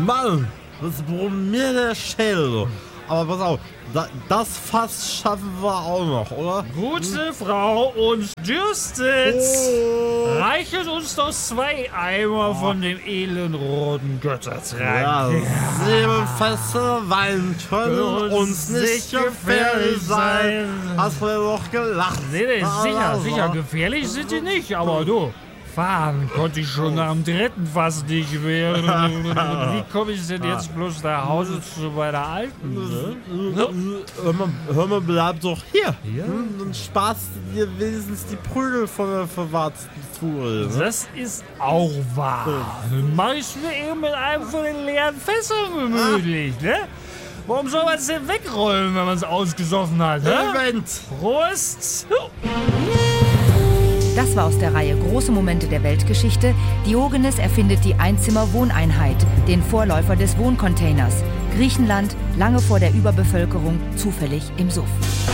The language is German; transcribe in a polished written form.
Mann, das brummt mir der Schädel. So. Aber pass auf, das Fass schaffen wir auch noch, oder? Gute Frau, uns dürstet. Reichet uns doch 2 Eimer von dem edlen roten Göttertrank. Ja, 7 Fässer Wein können uns nicht gefährlich sein. Hast du doch gelacht? Nee, sicher, gefährlich sind die nicht, aber du, fahren konnte ich schon nach dem 3. Fass nicht mehr. Wie komme ich denn jetzt bloß nach Hause zu meiner Alten? Ne? Hör mal, bleib doch hier. Dann sparst du dir wenigstens die Prügel von der verwarzten Fuhre. Ne? Das ist auch wahr. Dann mach ich mir eben mit einem von den leeren Fässern gemütlich, ne? Warum soll man es denn wegräumen, wenn man es ausgesoffen hat, ne? Event! Prost! Das war aus der Reihe Große Momente der Weltgeschichte. Diogenes erfindet die Einzimmer-Wohneinheit, den Vorläufer des Wohncontainers. Griechenland, lange vor der Überbevölkerung, zufällig im Suff.